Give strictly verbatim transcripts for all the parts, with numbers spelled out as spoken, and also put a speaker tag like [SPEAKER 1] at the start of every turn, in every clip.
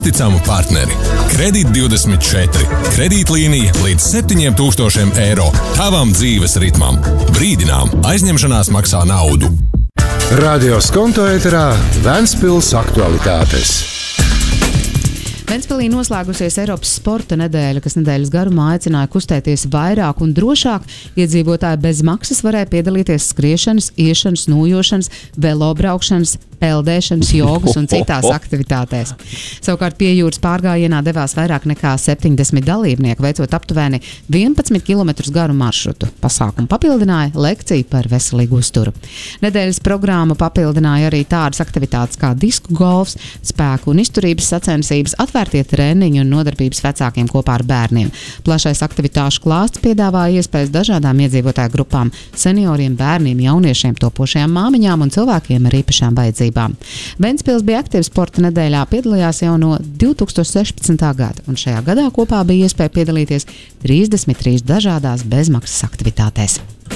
[SPEAKER 1] Ticamu partneri. Kredīt divdesmit četri. Kredītlīnija līdz septiņiem tūkstošiem eiro. Tavam dzīves ritmam. Brīdinām, aizņemšanās maksā naudu.
[SPEAKER 2] Radio Skonto ēterā Ventspils aktualitātes.
[SPEAKER 3] Ventspilī noslēgusies Eiropas sporta nedēļa, kas nedēļas garumā aicināja kustēties vairāk un drošāk. Iedzīvotāji bez maksas varēja piedalīties skriešanas, iešanas, nojošanas, velobraukšanas, peldēšanas, jogas un citās aktivitātēs. Savukārt pie jūras pārgājienā devās vairāk nekā septiņdesmit dalībnieku, veicot aptuveni vienpadsmit kilometrus garu maršrutu. Pasākumu papildināja lekcija par veselīgu uzturu. Nedēļas programmu papildināja arī tādas aktivitātes kā disku golfs, spēku un izturības sacensības, atvērtie treniņi un nodarbības vecākiem kopā ar bērniem. Plašais aktivitāšu klāsts piedāvāja iespējas dažādām iedzīvotāju grupām – senioriem, bērniem, jauniešiem, topošajām māmiņām un cilvēkiem ar īpašām vajadzībām. Ventspils bija aktīva sporta nedēļā, piedalījās jau no divi tūkstoši sešpadsmitā gada, un šajā gadā kopā bija iespēja piedalīties trīsdesmit trīs dažādās bezmaksas aktivitātēs.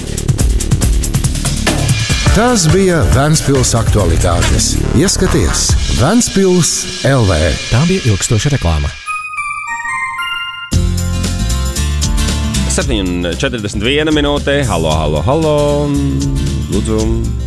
[SPEAKER 2] Tas bija Ventspils aktualitātes. Ieskaties Ventspils L V.
[SPEAKER 4] Tā bija ilgstoša reklāma.
[SPEAKER 5] septiņi četrdesmit viena minūte. Halo, halo, halo. Lūdzu.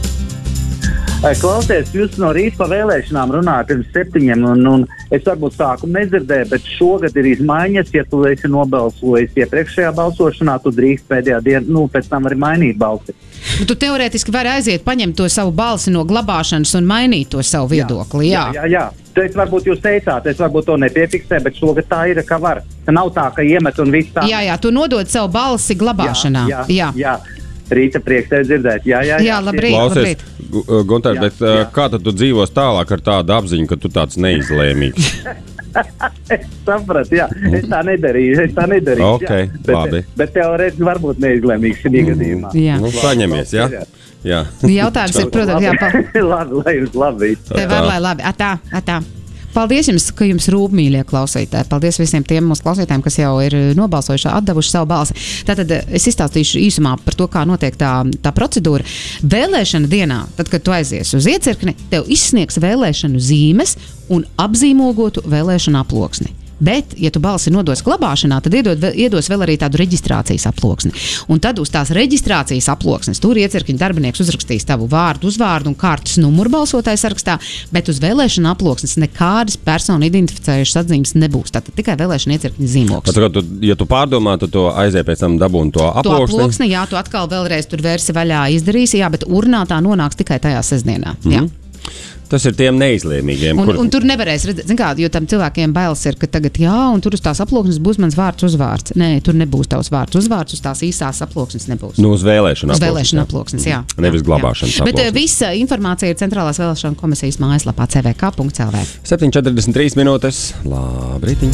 [SPEAKER 6] Klausies, jūs no rīta pa vēlēšanām runājat pirms septiņiem, un, un es varbūt sākumu nedzirdēju, bet šogad ir izmaiņas, ja tu esi nobalsojis iepriekšējā balsošanā, tu drīkst pēdējā dienā, nu, pēc tam arī mainīt balsi.
[SPEAKER 3] Tu teorētiski vari aiziet, paņemt to savu balsi no glabāšanas un mainīt to savu viedokli, jā?
[SPEAKER 6] Jā, jā, jā. Es varbūt jūs teicāt, es varbūt to nepiefiksēju, bet šogad tā ir, ka var. Tā nav tā, ka iemet un viss tā.
[SPEAKER 3] Jā, jā, tu nodod savu balsi glabāšanā.
[SPEAKER 6] Jā, jā, jā. jā. Rīta prieks tevi dzirdēt. Jā, jā, jā.
[SPEAKER 3] Jā, labrīt,
[SPEAKER 5] Klausies,
[SPEAKER 3] labrīt.
[SPEAKER 5] Gunter, bet jā. Kā tad tu dzīvos tālāk ar tādu apziņu, ka tu tāds neizlēmīgs?
[SPEAKER 6] Es sapratu, jā. Es tā nedarīju. Es tā nedarīju.
[SPEAKER 5] Ok,
[SPEAKER 6] jā. Bet,
[SPEAKER 5] labi.
[SPEAKER 6] Bet teorētiski varbūt neizlēmīgs šī gadījumā.
[SPEAKER 3] Jā.
[SPEAKER 5] Nu, saņemies, jā? Jā.
[SPEAKER 3] Jautājums ir, protams, jā. Pa...
[SPEAKER 6] labi, lai jums labi.
[SPEAKER 3] Tev var, lai labi. Atā, atā. Paldies jums, ka jums rūp, mīļie klausītāji. Paldies visiem tiem mūsu klausītājiem, kas jau ir nobalsojuši, atdevuši savu balsi. Tātad es izstāstīšu īsumā par to, kā notiek tā, tā procedūra. Vēlēšana dienā, tad, kad tu aizies uz iecirkni, tev izsniegs vēlēšanu zīmes un apzīmogotu vēlēšanu aploksni. Bet, ja tu balsi nodos glabāšanā, tad iedod, iedos vēl arī tādu reģistrācijas aploksni. Un tad uz tās reģistrācijas aploksnes tur iecirkņa darbinieks uzrakstīs tavu vārdu, uzvārdu un kartes numuru balsotāju sarakstā, bet uz vēlēšana aploksnes nekādas personu identificējušas atzīmes nebūs. Tātad tikai vēlēšana iecirkņa zīmoks.
[SPEAKER 5] Tad, tu, ja tu pārdomā, tad tu aizies pēc tam dabūni to aploksni.
[SPEAKER 3] To aploksni, jā, tu atkal vēlreiz tur vērsi vaļā izdarīsi, jā, bet urnā tā nonāks tikai tajā sestdienā. Mm-hmm. Jā.
[SPEAKER 5] Tas ir tiem neizlēmīgiem.
[SPEAKER 3] Un,
[SPEAKER 5] kur...
[SPEAKER 3] un tur nevarēs redzēt, zin kā, jo tam cilvēkiem bailes ir, ka tagad jā, un tur uz tās aploksnes būs mans vārds uzvārds. Nē, tur nebūs tavs vārds uzvārds, uz tās īsās aploksnes nebūs.
[SPEAKER 5] Nu, uz vēlēšana
[SPEAKER 3] uz
[SPEAKER 5] aploksnes.
[SPEAKER 3] Vēlēšana aploksnes, jā.
[SPEAKER 5] Nevis glabāšanas
[SPEAKER 3] jā.
[SPEAKER 5] aploksnes.
[SPEAKER 3] Bet visa informācija ir Centrālās vēlēšana komisijas mājaslapā c v k punkts l v.
[SPEAKER 5] septiņi četrdesmit trīs minūtes. Labrītiņ.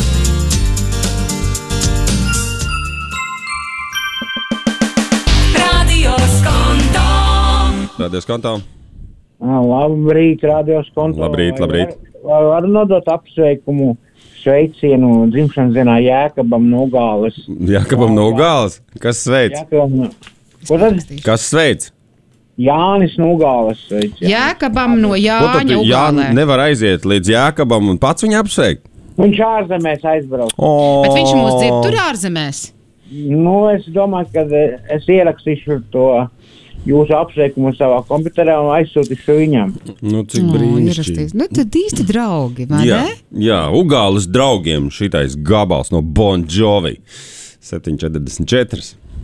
[SPEAKER 7] Radio Skonto.
[SPEAKER 5] Radio Skonto.
[SPEAKER 8] Labrīt, Radio Skonto.
[SPEAKER 5] Labrīt, labrīt.
[SPEAKER 8] Var, var nodot apsveikumu sveicienu dzimšanas dienā Jēkabam no Gāles.
[SPEAKER 5] Jēkabam no Gāles? Kas sveic?
[SPEAKER 8] Jēkabam, ko tad?
[SPEAKER 5] Kas sveic?
[SPEAKER 8] Jānis no Gāles sveic. Jā.
[SPEAKER 3] Jēkabam no Jāņa Ugālē.
[SPEAKER 5] Jā, nevar aiziet līdz Jēkabam un pats viņu apsveikt?
[SPEAKER 8] Viņš ārzemēs aizbrauc.
[SPEAKER 5] Oh.
[SPEAKER 3] Bet viņš mūs dzird tur ārzemēs?
[SPEAKER 8] Nu, es domāju, ka es ierakstīšu to jūsu apsveikumu savā komputerā un aizsūtīšu viņam.
[SPEAKER 5] Nu, cik brīnišķīgi.
[SPEAKER 3] Nu, tad īsti draugi, vai
[SPEAKER 5] jā,
[SPEAKER 3] ne?
[SPEAKER 5] Jā, Ugāles draugiem šitais gabals no Bon Jovi. septiņi četrdesmit četri.